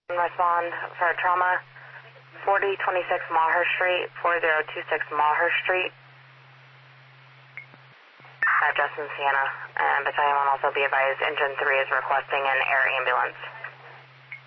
Respond for trauma, 4026 Malheur Street, 4026 Malheur Street. Justin Sienna, and Battalion 1 also be advised, Engine 3 is requesting an air ambulance.